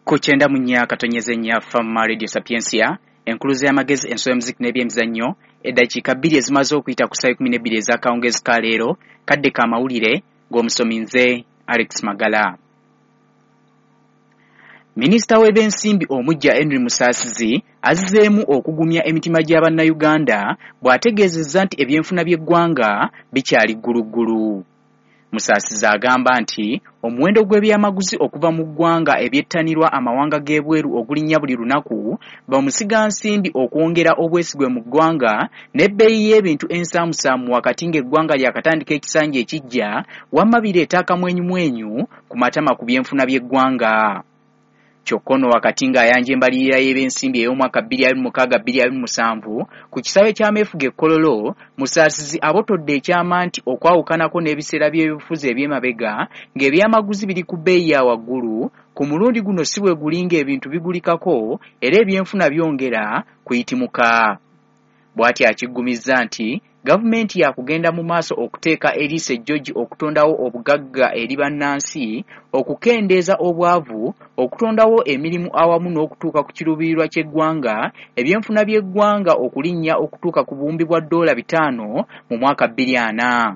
Kuchenda munya katonyeze nya Fama Radio Sapiensia enkuluze y'amagezi ensoya muziki n'ebyemizannyo eddakiika 2 ezimaze okuyita ku saa 12 ez'akawungezi ka leero kadde ka mawulire ng'omusomi nze Alex Magala. Minisita w'ebyensimbi omujja Henry Musaasizi azzeemu okugumya emitima gy'Abannayuganda bw'ategeezezza nti ebyenfuna by'eggwanga bikyali gguluggulu. Musaasizi agamba nti omuwendo gw'ebyamaguzi okuva mu ggwanga ebyettanirwa amawanga g'ebweru ogulinnya buli lunaku bamusigansimbi okwongera obwesigwe mu ggwanga n'ebbeeyi y'ebintu ensaamusaamu wakati ng'eggwanga lyakatandika ekisanja ekijja wamma bireeta akamwenyumwenyu ku matama ku byenfuna by'eggwanga. Kyokkono wakati ng'ayanja embalirira y'ebyensimbi ey'omwaka 2026-2027 ku kisaawe ky'ameefuga Kololo, Musaasizi abotodde ekyama nti okwawukanako n'ebiseera by'ebifuzi eby'emabega ng'ebyamaguzi biri ku bbeeyi ya waggulu, ku mulundi guno si bwe guli ng'ebintu bigulikako era ebyenfuna byongera kuyitimuka. Bw'ati akiggumizza nti gavumenti yakugenda mu maaso okuteeka eriiso ejjogi okutondawo obugagga eri bannansi, okukendeeza obwavu, okutondawo emirimu awamu n'okutuuka ku kiruubirirwa ky'eggwanga, ebyenfuna by'eggwanga okulinnya okutuuka ku buwumbi bwa $5 mu mwaka 2040.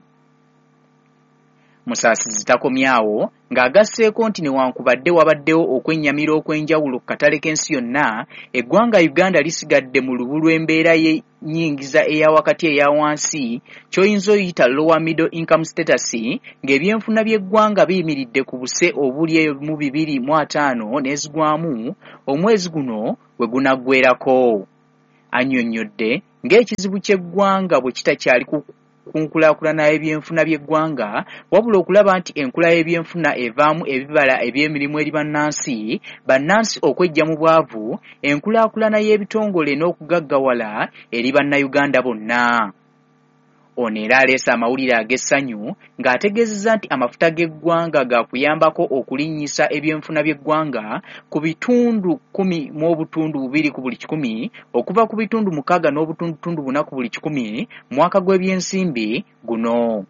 Musaasizi takomyawo ng'agasseeko nti newankubadde wabaddewo okwennyamira okw'enjawulo ku katale k'ensi yonna, eggwanga Uganda lisigadde mu lubu lw'embeera y'ennyingiza eya wakati eya wansi ky'oyinza oyita lower middle income status, ng'ebyenfuna by'eggwanga biyimiridde ku buse obuli mu 2.5 n'ezigwamu omwezi guno bwe gunaggweerako. Annyonnyodde ng'ekizibu ky'eggwanga bwe kitakyali ku nkulaakulana y'ebyenfuna by'eggwanga wabula okulaba nti enkula y'ebyenfuna evaamu ebibala eby'emirimu eri bannansi okwejja mu bwavu, enkulaakulana y'ebitongole n'okugaggawala eri Bannayuganda bonna. Ono era aleese amawulire ag'essanyu ng'ategeezezza nti amafuta g'eggwanga gaakuyambako okulinnyisa ebyenfuna by'eggwanga ku bitundu 10.2 ku buli 100 okuva ku bitundu 6.4 ku buli 100 mwaka gw'ebyensimbi guno.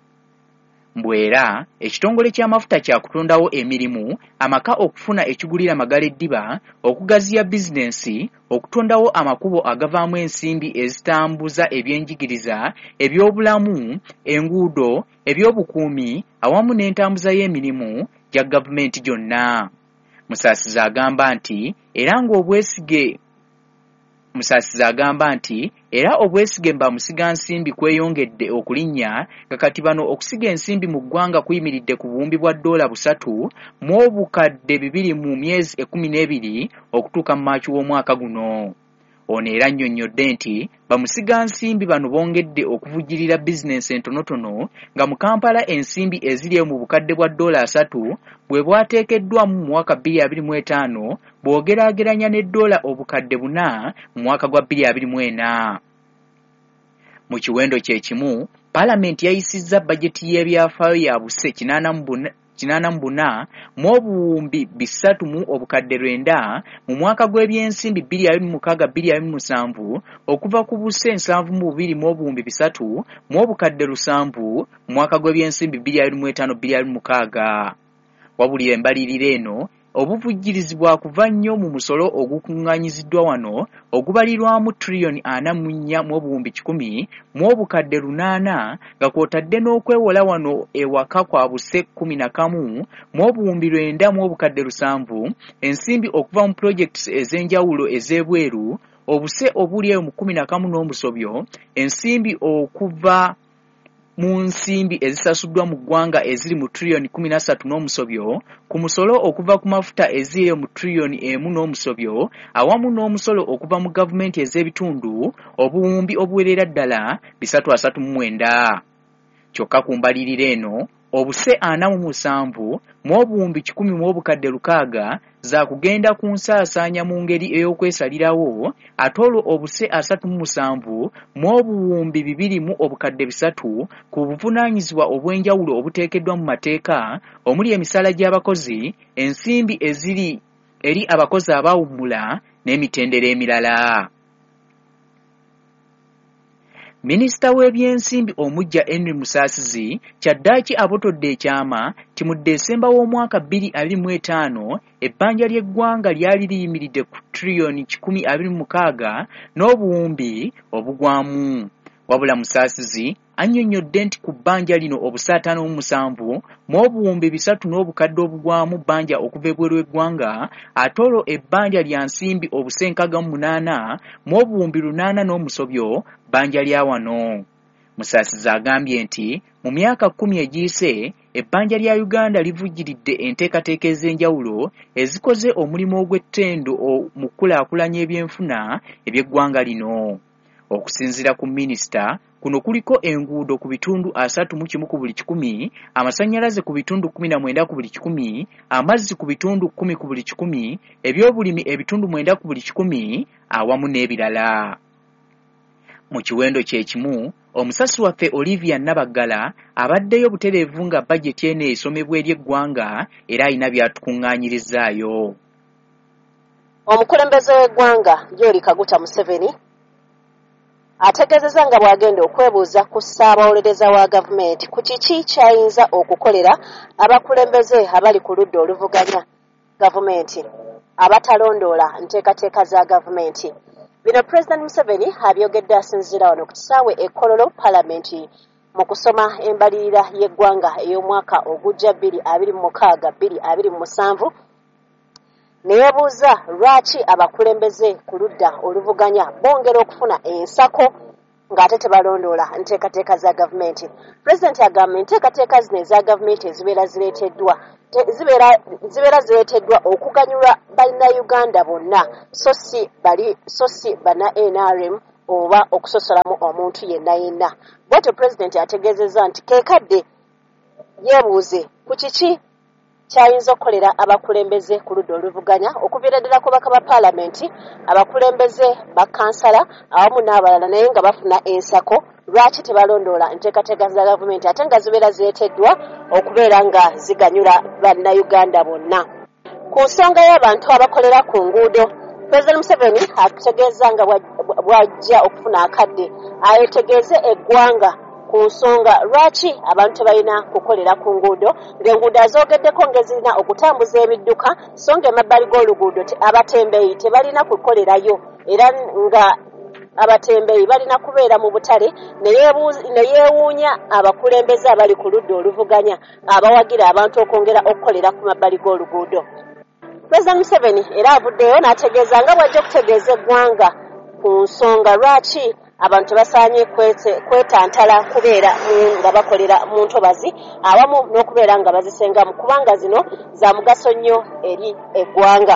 Mbwera ekitongole ky'amafuta kyakutondawo emirimu, amaka okufuna ekigulira magala eddiba, okugaziya bizinensi, okutondawo amakubo agavaamu ensimbi ezitambuza ebyenjigiriza, ebyobulamu, enguudo, ebyobukuumi awamu n'entambuza y'emirimu gya gavumenti gyonna. Musaasizi agamba nti era obwesige bamusigansimbi kweyongedde okulinnya nga kati bano okusiga ensimbi mu ggwanga kuyimiridde ku buwumbi bwa $3 mu obukadde 2 mu myezi 12 okutuuka mu Maaci w'omwaka guno. Ono era annyonnyodde nti bamusigansimbi bano bongedde okuvujjirira bizinensi entonotono nga mu Kampala ensimbi eziri mu bukadde bwa $3 bwe bwateekeddwamu mu mwaka 2025 bw'ogeraageranya ne obukadde 4 mu mwaka gwa 2024. Mu kiwendo kye kimu, Paalamenti yayisizza bajeti y'ebyafaayo ya buse 84 mu obuwumbi 3 mu obukadde 9 mu mwaka gw'ebyensimbi 2026-2027 okuva ku buse 72 mu obuwumbi 3 mu obukadde 7 mu mwaka gw'ebyensimbi 2025-2026. Wabulira embalirira eno, obuvujjirizi bwakuva nnyo mu musolo ogukuŋŋaanyiziddwa wano ogubalirwamu $4.4 mu obuwumbi 10 mu obukadde 8 nga kw'otadde n'okwewola wano ewaka kwa buse 11 mu obuwumbi 9 mu obukadde 7, ensimbi okuva mu projects ez'enjawulo ez'ebweru, obuse obuli mu 11 n'omusobyo, ensimbi okuva mu nsimbi ezisasuddwa mu ggwanga eziri mu $13 n'omusobyo, ku musolo okuva ku mafuta eziri mu $1 n'omusobyo, awamu n'omusolo okuva mu gavumenti ez'ebitundu obuwumbi obuwerera ddala 339. Kyokka ku mbalirira eno, obuse 47 mu obuwumbi 10 mu obukadde 6 za kugenda ku nsaasaanya mu ngeri ey'okwesalirawo, ate olwo obuse 37 mu obuwumbi 2 mu obukadde 3 ku buvunaanyizibwa obw'enjawulo obuteekeddwa mu mateeka omuli emisaala gy'abakozi, ensimbi eziri eri abakozi abaawummula n'emitendera emirala. Minisita w'ebyensimbi omujja Henry Musaasizi kyaddaaki abotodde ekyama ti mu Desemba w'omwaka 2025 ebbanja ly'eggwanga lyali liyimiridde ku triliyoni 126 n'obuwumbi obugwamu. Wabula Musaasizi annyonnyodde nti ku bbanja lino obusa 57 mu obuwumbi 3 n'obukadde obugwamu bbanja okuva ebweru w'eggwanga ate olwo ebbanja lya nsimbi obusenkaga 8 mu obuwumbi 8 n'omusobyo bbanja lya wano. Musaasizi agambye nti mu myaka 10 egiyise ebbanja lya Uganda livujjiridde enteekateeka ez'enjawulo ezikoze omulimu ogw'ettendo mu kulaakulanya ebyenfuna eby'eggwanga lino. Okusinziira ku minisita, kuno kuliko enguudo ku bitundu 31 ku buli 100, amasannyalaze ku bitundu 19 ku buli 100, amazzi ku bitundu 10 ku buli 100, ebyobulimi ebitundu 9 ku buli 100 awamu n'ebirala. Mu kiwendo kye kimu, omusasi waffe Olivia Nabagala abaddeyo butereevu nga bajeti eno esomebwa eri eggwanga era alina byatukuŋŋaanyirizaayo. Omukulembeze w'eggwanga Yoweri Kaguta Museveni ategeezezza nga bw'agenda okwebuuza ku ssaabawolereza wa gavumenti ku kiki kyayinza okukolera abakulembeze abali ku ludda oluvuganya gavumenti abatalondoola nteekateeka za gavumenti. Bino President Museveni abyogedde asinziira wano ku kisaawe e Kololo Palamenti mu kusoma embalirira y'eggwanga ey'omwaka ogujja 2026-2027 ne yeebuuza lwaki abakulembeze ku ludda oluvuganya bongera okufuna ensako ng'ate tebalondoola nteekateeka za gavumenti. Pulezidenti agamba enteekateeka zino eza gavumenti zibeera zireeteddwa okuganyulwa bannayuganda bonna so si banna NRM oba okusosolamu omuntu yenna. Bw'atyo pulezidenti ategeezezza nti keekadde yeebuuze ku kiki kyayinza okukolera abakulembeze ku ludda oluvuganya okuviira ddala ku baka ba paalamenti, abakulembeze ba kansala awamu n'abalala naye nga bafuna ensako lwaki tebalondoola enteekateeka za gavumenti ate nga zibeera zireeteddwa okubeera nga ziganyula bannayuganda bonna. Ku nsonga y'abantu abakolera ku nguudo, President Museveni ategeeza nga bw'ajja okufuna akadde ayetegeeze eggwanga ku nsonga lwaki abantu tebalina kukolera ku nguudo, ng'enguudo azoogeddeko ng'ezirina okutambuza ebidduka so ng'emabbali g'oluguudo abatembeeyi tebalina kukolerayo era nga abatembeeyi balina kubeera mu butale ne yeewuunya abakulembeze abali ku ludda oluvuganya abawagira abantu okwongera okukolera ku mabbali g'oluguudo. President Museveni era avuddeyo n'ategeeza nga bw'ajja okutegeeza eggwanga ku nsonga lwaki abantu basaanye kwetantala kubeera nga bakolera mu ntobazi awamu n'okubeera nga bazisengamu kubanga zino za mugaso nnyo eri eggwanga.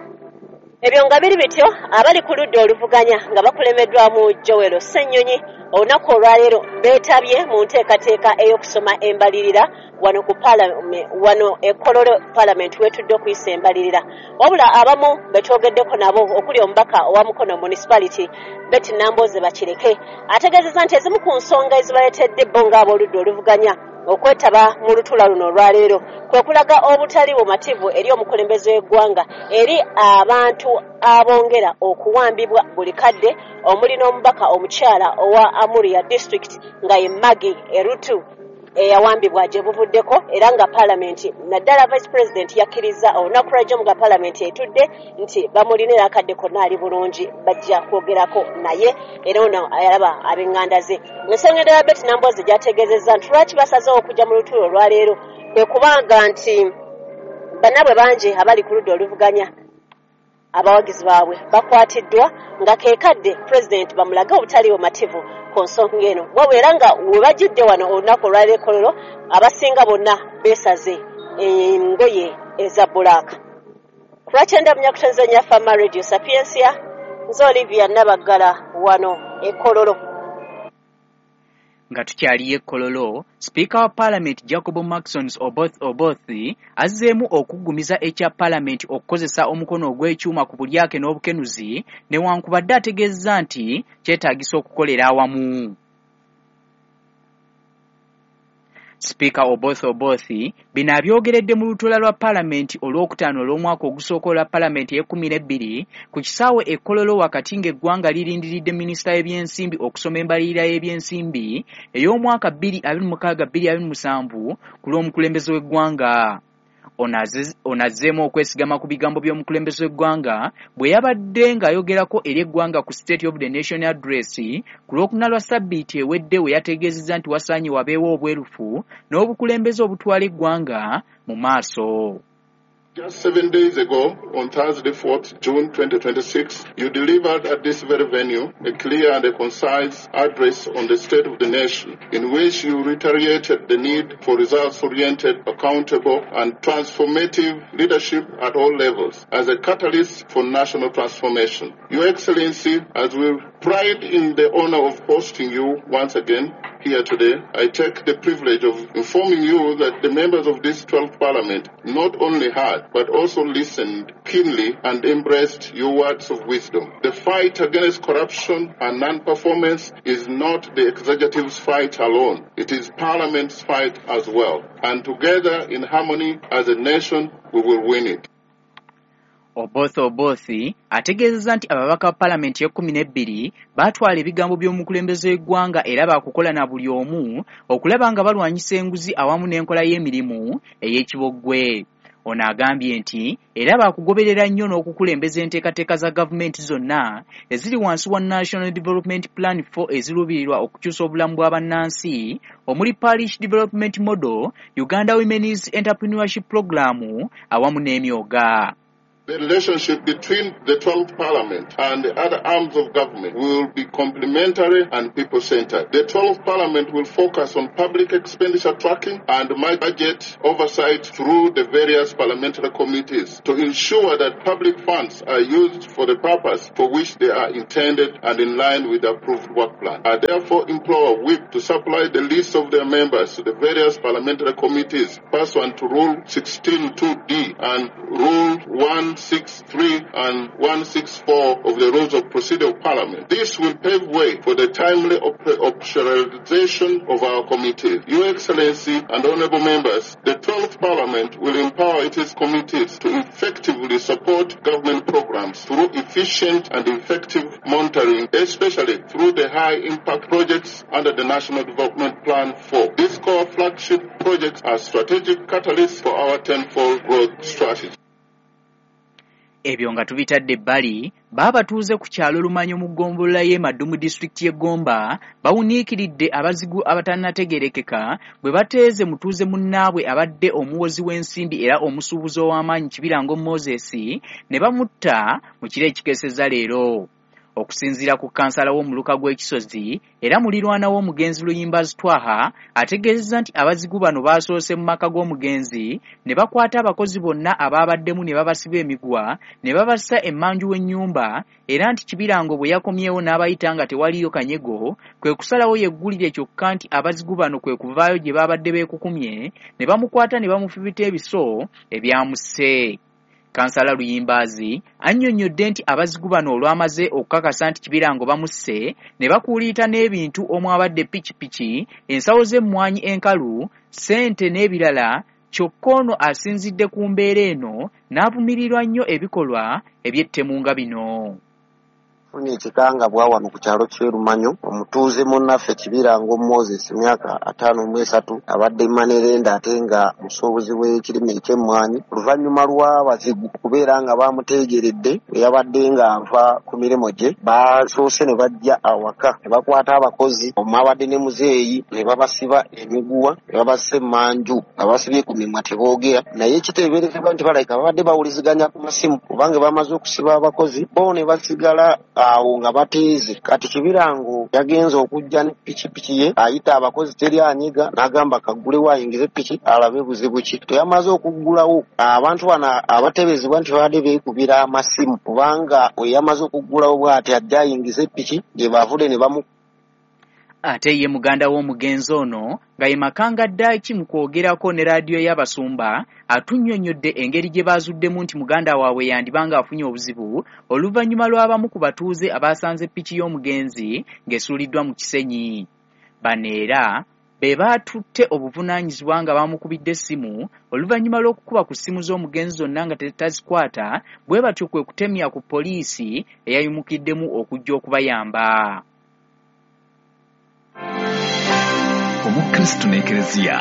Ebyo nga biri bityo abali ku ludda oluvuganya nga bakulemeddwamu Joel Ssennyonyi olunaku olwaleero beetabye mu nteekateeka ey'okusoma embalirira wano ku wano e Kololo Parliament wetudde okuyisa embalirira. Wabula abamu betwogeddeko nabo okuli omubaka owa Mukono Municipality Betty Namboze Bakireke ategeezezza nti ezimu ku nsonga ezibaleetedde bo ng'ab'oludda oluvuganya okwetaba mu lutula luno olwaleero kwe kulaga obutali bumativu eri omukulembeze w'eggwanga eri abantu abongera okuwambibwa buli kadde omuli n'omubaka omukyala owa Amuria District nga ye Maggie Erutu eyawambibwa gye buvuddeko era nga paalamenti naddala vice president yakkiriza olunaku lwajjo nga paalamenti etudde nti bamulinira akadde konna ali bulungi bajja kwogerako naye era ono ayalaba ab'eŋŋanda ze. Ensonga endala Betty Namboze gyategeezezza nti lwaki basazeewo okujja mu lutuulo olwaleero kwe kubanga nti bannabwe bangi abali ku ludda oluvuganya abawagizi baabwe bakwatiddwa nga keekadde pulezidenti bamulaga obutali bumativu ku nsonga eno wabwe era nga we bajjidde wano olunaku olwaleero Kololo abasinga bonna beesaze engoye eza bbulaaka. Lwakyenda munyakutenzeenya Fama Radio Sapiensia nze Olivia Nabagala wano e Kololo. Nga tukyali e Kololo, Speaker wa Parliament Jacob Maxons Oboth azzeemu okuggumiza ekya Parliament okukozesa omukono ogw'ekyuma ku bulyake n'obukenuzi newankubadde ategeezza nti kyetaagisa okukolera awamu. Speaker Oboth Oboth bino abyogeredde mu lutuula lwa Paalamenti olwokutaano olw'omwaka ogusooka olwa Paalamenti e12 ku kisaawe e Kololo wakati ng'eggwanga lirindiridde minisita y'ebyensimbi okusoma embalirira y'ebyensimbi ey'omwaka 2026-2027 ku lw'omukulembeze w'eggwanga. Ono azzeemu okwesigama ku bigambo by'omukulembeze w'eggwanga bwe yabadde ng'ayogerako eri eggwanga ku State of the Nation Address ku lwokuna lwa Ssabbiiti ewedde we yategeezezza nti wasaanye wabeewo obwerufu n'obukulembeze obutwala eggwanga mu maaso. Just 7 days ago, on Thursday, 4th June 2026, you delivered at this very venue a clear and a concise address on the state of the nation, in which you reiterated the need for results-oriented, accountable, and transformative leadership at all levels as a catalyst for national transformation. Your Excellency, as we pride in the honor of hosting you once again here today, I take the privilege of informing you that the members of this 12th Parliament not only heard, but also listened keenly and embraced your words of wisdom. The fight against corruption and non-performance is not the executive's fight alone. It is Parliament's fight as well. And together, in harmony, as a nation, we will win it. Oboth ategeezezza nti ababaka ba Paalamenti e12 baatwala ebigambo by'omukulembeze w'eggwanga era baakukola na buli omu okulaba nga balwanyisa enguzi awamu n'enkola y'emirimu ey'ekiboggwe. Ono agambye nti era baakugoberera nnyo n'okukulembeza enteekateeka za gavumenti zonna eziri wansi wa National Development Plan 4 eziruubirirwa okukyusa obulamu bw'abannansi omuli Parish Development Model, Uganda Women's Entrepreneurship Program awamu n'emyoga. The relationship between the 12th Parliament and the other arms of government will be complementary and people-centered. The 12th Parliament will focus on public expenditure tracking and budget oversight through the various parliamentary committees to ensure that public funds are used for the purpose for which they are intended and in line with the approved work plan. I therefore implore WHIP to supply the list of their members to the various parliamentary committees pursuant to Rule 16.2D and Rule 163 and 164 of the Rules of Procedure of Parliament. This will pave way for the timely operationalization of our committees. Your Excellency and Honourable Members, the 12th Parliament will empower its committees to effectively support government programs through efficient and effective monitoring, especially through the high-impact projects under the National Development Plan 4. These core flagship projects are strategic catalysts for our tenfold growth strategy. Ebyo nga tubitadde ebbali baabatuuze ku kyalo Lumanyo mu ggombolola y'e Maddu mu disitulikiti y'e Gomba bawuniikiridde abazigu abatannategeerekeka bwe bateeze mutuuze munnaabwe abadde omuwozi w'ensimbi era omusuubuzi ow'amaanyi Kibirango Moses ne bamutta mu kiro ekikeesezza leero. Okusinziira ku kansala w'omuluka gw'ekisozi era mulirwana w'omugenzi Luyimbazi Twaha ategeezezza nti abazigu bano baasoose mu maka g'omugenzi ne bakwata abakozi bonna abaabaddemu ne babasiba emigwa ne babassa emmanju w'ennyumba era nti Kibirango bwe yakomyewo n'abayita nga tewaliyo kanyego kwe kusalawo yeggulire kyokka nti abazigu bano kwe kuvaayo gye baabadde beekukumye ne bamukwata ne bamufubita ebiso ebyamusse. Kansala Luyimbazi annyonnyodde nti abazigu bano olwamaze okukakasa nti Kibirango bamusse ne bakuuliita n'ebintu omwabadde pikipiki, ensawo z'emmwanyi enkalu, ssente n'ebirala, kyokka ono asinzidde ku mbeera eno n'avumirirwa nnyo ebikolwa eby'ettemu nga bino. Funye ekikangabwa wano ku kyalo ky'e Lumanyo omutuuze munnaffe Kibirango Moses myaka 53 abadde manerenda ate nga musuubuzi w'ekirime eky'emmwanyi oluvannyuma lw'abazigu kubeera nga bamuteegeredde yabadde nga ava ku mirimo gye basoose ne bajja awaka ne bakwata abakozi omwabadde ne muzeeyi ne babasiba emiguwa ne babassa emmanju nga basibye ku mimwa teboogera naye kiteeberezebwa nti balayika babadde bawuliziganya ku masimu kubanga bamaze okusiba abakozi bo ne basigala awo nga bateeze. Kati Kibirango yagenze okujja ne pikipiki ye ayita abakozi teri anyiga n'agamba kaggulewo ayingize piki alabe buzibu ki. Teyamaze okuggulawo abantu bana abatebezebwa nti babadde beekubira amasimu kubanga we yamaze okuggulawo bw'ati ajja ayingize piki gye bavudde ne bamu. Ate ye muganda w'omugenzi ono nga ye Makanga Ddaaki mu kwogerako ne raadiyo y'Abasumba atunnyonnyodde engeri gye baazuddemu nti muganda waabwe yandibanga afunye obuzibu oluvannyuma lw'abamu ku batuuze abaasanze ppiki y'omugenzi ng'esuuliddwa mu kisenyi. Bano era be baatutte obuvunaanyizibwa nga bamukubidde essimu oluvannyuma lw'okukuba ku ssimu z'omugenzi zonna nga tazikwata bwe batyo kwe kutemya ku poliisi eyayimukiddemu okujja okubayamba. Omukristo n'Ekereziya.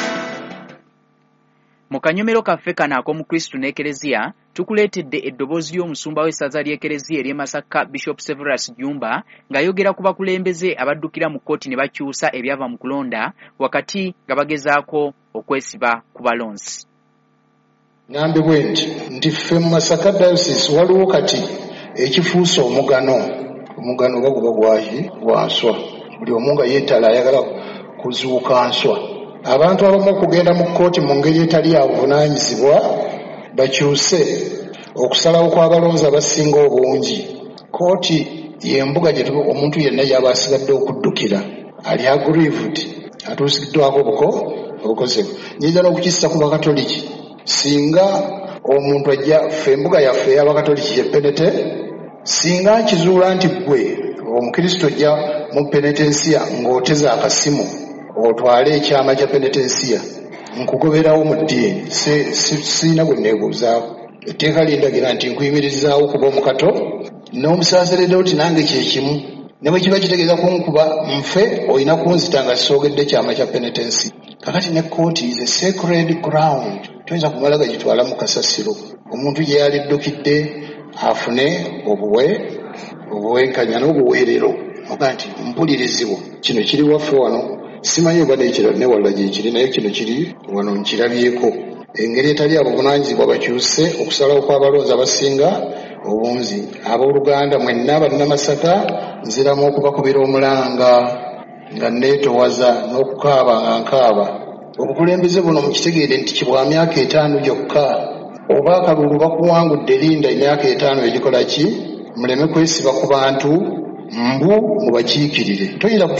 Mu kanyomero kaffe kano ak'Omukristo n'Ekereziya tukuleetedde eddoboozi ly'omusumba w'essaza ly'Ekereziya ery'e Masaka Bishop Severus Jumba ng'ayogera ku bakulembeze abaddukira mu kkooti ne bakyusa ebyava mu kulonda wakati nga bagezaako okwesiba ku balonzi. Ngambibwe nti ffe mu Masaka Diocese waliwo kati ekifuusa omugano oba guba gwanswa buli omu nga yeetala ayagala kuzuuka nswa. Abantu abamu okugenda mu kkooti mu ngeri etali ya buvunaanyizibwa bakyuse okusalawo kw'abalonzi abasinga obungi. Kkooti y'embuga gye omuntu yenna y'aba asigadde okuddukira ali aggrieved atuusiddwako obukosefu. Nyinza n'okukissa ku bakatoliki singa omuntu ajja ffe embuga yaffe ey'abakatoliki ye penete singa nkizuula nti gwe omukristo ojja mu penetensiya ng'oteza akasimu otwale ekyama kya penetensiya nkugoberawo mu ddiini siina gwe neebuuzaako. Etteeka lindagira nti nkuyimirizaawo kuba omukato n'omusaasereddewo ti nange kyekimu ne bwe kiba kitegeeza kunkuba nfe olina kunzita nga soogedde kyama kya penetensiya. Kakati ne kkooti is a sacred ground toyinza kumala gagitwala mu kasasiro. Omuntu gye yaliddukidde afune obuwenkanya n'obuweerero oga nti mpulirizibwa kino kiri waffe wano. Simanyi oba newalala gye kiri naye kino kiri wano nkirabyeko. Engeri etali abuvunaanyizibwa bakyuse okusalawo kw'abalonzi abasinga obunzi. Abooluganda mwenna bannamasaka nziramu okubakubira omulanga nga neetowaza n'okukaaba nga nkaaba. Obukulembeze buno mukitegeere nti kibwa myaka 5 gyokka. Oba akalulu bakuwangudde linda emyaka 5 egikola ki muleme kwesiba ku bantu mbu mubakiikirire.